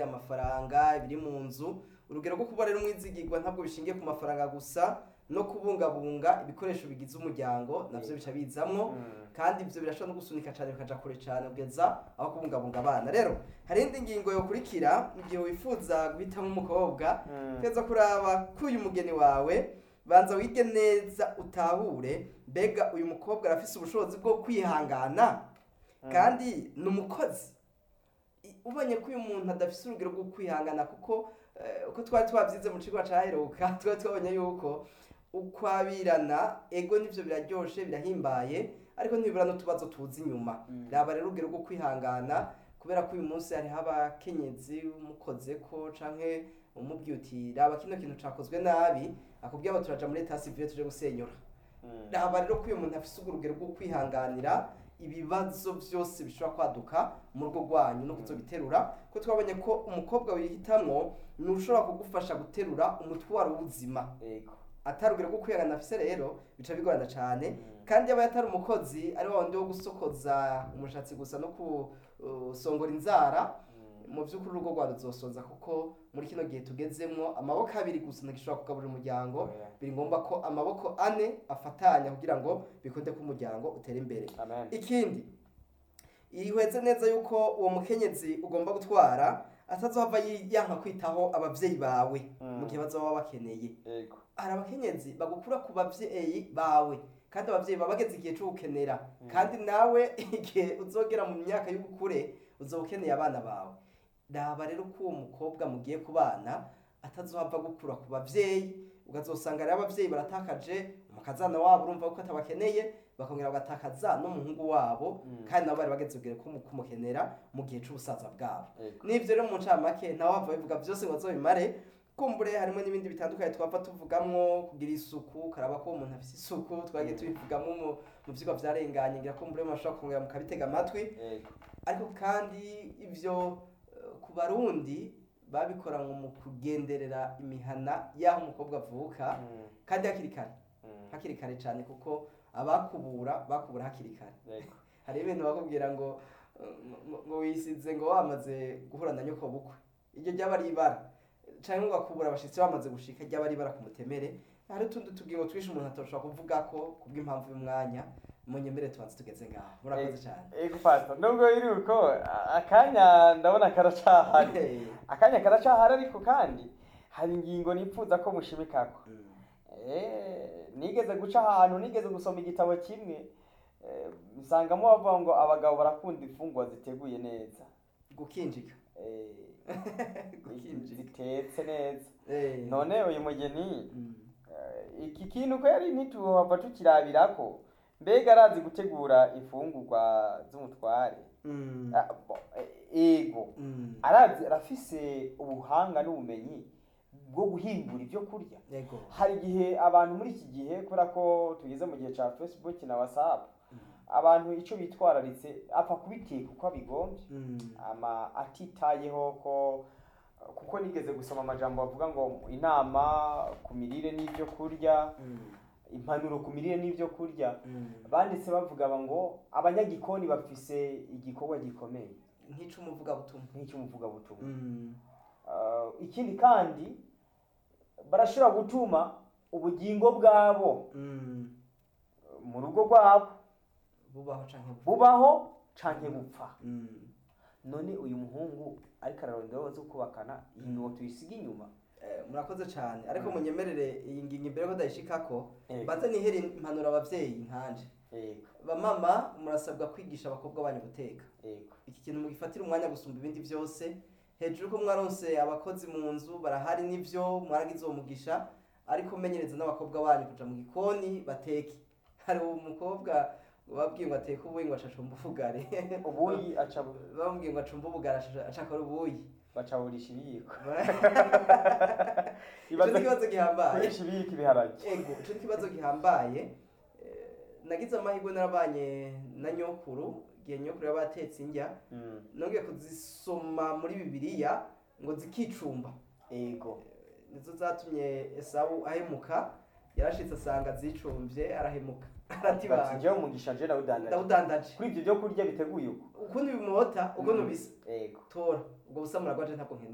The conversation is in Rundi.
kurya amafaranga biri mu nzu. Urugero rwo kuba rero umwizigirwa ntabwo bishingiye ku mafaranga gusa, no kubungabunga ibikoresho bigize umuryango navyo bica bizamwo, kandi ivyo birashobora no gusunika cyane bikaja kure cyane kugeza aho kubungabunga abana. Rero hari indi ngingo yokurikira mu gihe wifuza guhitamo umukobwa, teza kuraba ko uyu mugeni wawe, banza wige neza utahure mbega uyu mukobwa arafise ubushobozi bwo kwihangana kandi ni umukozi. Ubonye ko uyu muntu adafise urugero rwo kwihangana, kuko uko twari twabyize mu kigo caheruka twari twabonye yuko ukwabirana ego nivyo biraryoshe birahimbaye, ariko ntibibura n'utubazo tuzi inyuma. Raba rero urugero rwo kwihangana, kubera ko uyu munsi hariho abakenyezi umukozeko canke umubwiye uti raba kino kintu cakozwe nabi, akubwiye abo turaja muri etat civil tuje gusenyura. Raba rero ko uyu muntu afise urugero rwo kwihanganira ibibazo byose bishobora kwaduka mu rugo rwanyu no kuzobiterura, ko twabonye ko umukobwa wihitamwo ni ushobora kugufasha guterura umutwaro w'ubuzima. Atari urugero rwo kwihangana afise rero bica bigorana cyane, kandi yaba yatari umukozi ari wa wundi wo gusokoza umushatsi gusa no kusongora inzara, mu by'ukuri urugo rwa ruzosonza, kuko muri kino gihe tugezemwo amaboko abiri gusa ntagishobora kugaburira umuryango. Biri ngombwa ko amaboko ane afatanya kugira ngo bikunde ko umuryango utere imbere. Ikindi ihweze neza yuko uwo mukenyezi ugomba gutwara atazohava yanka kwitaho abavyeyi bawe mu gihe bazoba bakeneye. Hari abakenyezi bagukura ku bavyeyi bawe, kandi abavyeyi baba bageze igihe cyo gukenera, kandi nawe igihe uzogera mu myaka y'ubukure uzoba ukeneye abana bawe. Raba rero ko uwo mukobwa mugiye kubana atazohava gukura ku bavyeyi, ukazosanga rero abavyeyi baratakaje umukazana wabo, urumva ko atabakeneye, bakongera bagatakaza n'umuhungu wabo, kandi nabo bari bageze igihe kumukenera mu gihe c'ubusaza bwabo. N'ivyo rero mu ncamake ntawe wava bivuga byose ngo azobimare, kumbure harimo n'ibindi bitandukanye twava tuvugamwo, kugira isuku, karaba ko umuntu afise isuku, twagiye tubivugamwo mu vyigwa vyarenganye, ngira kumbure mashaka kongera mukabitega amatwi. Ariko kandi ivyo ku Barundi babikora ngo mu kugenderera imihana y'aho umukobwa avuka, kandi hakiri kare cyane, kuko bakubura hakiri kare. Hari ibintu bakubwira ngo wisize ngo wamaze guhura na nyoko bukwe, iryo ryaba ari ibara, canke ugakubura abashitsi bamaze gushika, ryaba ari ibara ku mutemere. Hari utundi tugingo twishe umuntu atoshobora kuvuga ko kubw'impamvu y'umwanya. Munyemere tubanze tugeze ngaho. Murakoze cyane. Pastor, nubwo iri uko akanya ndabona karacahari. Akanya karacahari, ariko kandi hari ingingo nipfuza ko mushimikako. Nigeze guca ahantu, nigeze gusoma igitabo kimwe, nsangamo bavuga ngo abagabo barakunda imfungwa ziteguye neza. Gukinjika. Zitetse neza. None uyu mugeni iki kintu ko yari ntituhava tukirabirako, mbega arazi gutegura imfungurwa z'umutware. Ego arazi, arafise ubuhanga n'ubumenyi bwo guhingura ibyo kurya. Hari igihe abantu muri iki gihe, kubera ko tugeze mu gihe ca Facebook na WhatsApp, abantu ico bitwararitse apfa kubiteka uko abigombye, atitayeho ko, kuko nigeze gusoma amajambo bavuga ngo inama ku mirire n'ibyo kurya, impanuro ku mirire n'ibyo kurya, banditse bavuga ngo abanyagikoni bafise igikorwa gikomeye nk'icumuvugabutumwa. Ikindi kandi barashobora gutuma ubugingo bwabo mu rugo rwabo bubaho canke bupfa. None uyu muhungu ariko ararondera zo kubakana, iyi ngo tuyisiga inyuma. Murakoze cyane, ariko munyemerere iyi ngingo imbere ko dayishikako, baze nihere impanuro abavyeyi nkanje. Bamama murasabwa kwigisha abakobwa banyu guteka. Iki kintu mugifatira umwanya gusumba ibindi byose. Hejuru ko mwaronse abakozi mu nzu barahari, n'ivyo mwaragize uwo mugisha, ariko menyereza n'abakobwa banyu kuja mu gikoni bateke. Hari umukobwa babwiye ngo ateke ubuyi ngo acacumba ubugari. Ubuyi bambwiye ngo acumba ubugari acakora ubuyi, bacaburisha ibiyiko. Ico kibazo gihambaye. Kurisha ibiyiko ibiharage. Ego, ico kibazo gihambaye. Nagize amahirwe narabanye na nyokuru, igihe nyokuru yabatetse indya, nongeye kuzisoma muri Bibiliya ngo zikicumba. Nizo zatumye Esawu ahemuka, yarashitse asanga zicumvye arahemuka. Aratibanga. Jewe umugisha je ndawudandaje. Kuri ibyo byo kurya biteguye uko. Ukundi bimota, uko nubisa. Tora. Ubwo busamura gwaje ntabwo